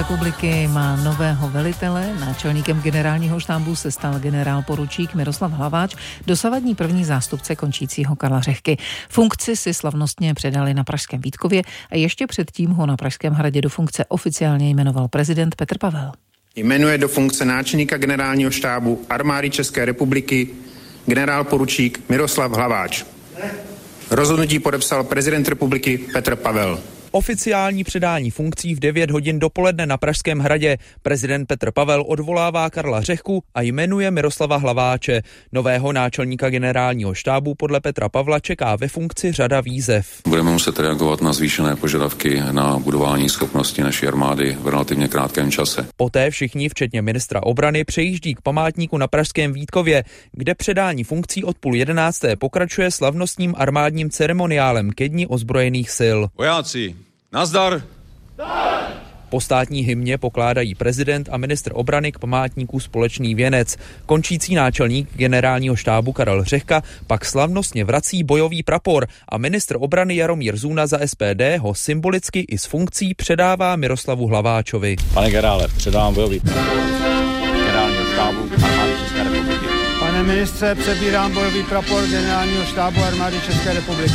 Republiky má nového velitele. Náčelníkem generálního štábu se stal generálporučík Miroslav Hlaváč, dosavadní první zástupce končícího Karla Řehky. Funkci si slavnostně předali na pražském Vítkově a ještě předtím ho na Pražském hradě do funkce oficiálně jmenoval prezident Petr Pavel. Jmenuje do funkce náčelníka generálního štábu Armády České republiky generálporučík Miroslav Hlaváč. Rozhodnutí podepsal prezident republiky Petr Pavel. Oficiální předání funkcí v 9 hodin dopoledne na Pražském hradě. Prezident Petr Pavel odvolává Karla Řehku a jmenuje Miroslava Hlaváče. Nového náčelníka generálního štábu podle Petra Pavla čeká ve funkci řada výzev. Budeme muset reagovat na zvýšené požadavky na budování schopnosti naší armády v relativně krátkém čase. Poté všichni, včetně ministra obrany, přejíždí k památníku na Pražském Vítkově, kde předání funkcí od 10:30 pokračuje slavnostním armádním ceremoniálem ke Dni ozbrojených sil. Vojáci, nazdar! Po státní hymně pokládají prezident a ministr obrany k památníku společný věnec. Končící náčelník generálního štábu Karel Řehka pak slavnostně vrací bojový prapor a ministr obrany Jaromír Zůna za SPD ho symbolicky i s funkcí předává Miroslavu Hlaváčovi. Pane generále, předávám bojový prapor generálního štábu Armády České republiky. Pane ministře, přebírám bojový prapor generálního štábu Armády České republiky.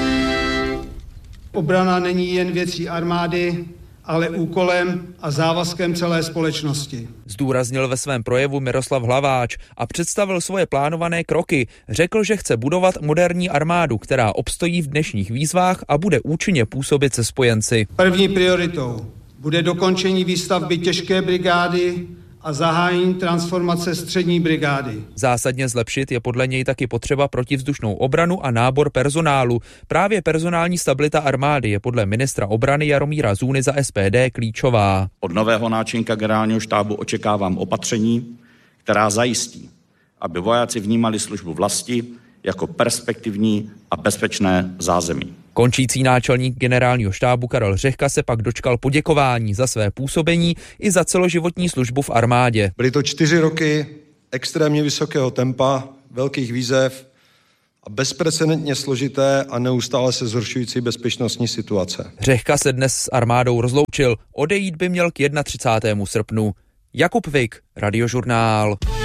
Obrana není jen věcí armády, ale úkolem a závazkem celé společnosti. Zdůraznil ve svém projevu Miroslav Hlaváč a představil svoje plánované kroky. Řekl, že chce budovat moderní armádu, která obstojí v dnešních výzvách a bude účinně působit se spojenci. První prioritou bude dokončení výstavby těžké brigády a zahájení transformace střední brigády. Zásadně zlepšit je podle něj taky potřeba protivzdušnou obranu a nábor personálu. Právě personální stabilita armády je podle ministra obrany Jaromíra Zůny za SPD klíčová. Od nového náčelníka generálního štábu očekávám opatření, která zajistí, aby vojáci vnímali službu vlasti jako perspektivní a bezpečné zázemí. Končící náčelník generálního štábu Karel Řehka se pak dočkal poděkování za své působení i za celoživotní službu v armádě. Byly to 4 roky extrémně vysokého tempa, velkých výzev a bezprecedentně složité a neustále se zhoršující bezpečnostní situace. Řehka se dnes s armádou rozloučil, odejít by měl k 31. srpnu. Jakub Vik, Radiožurnál.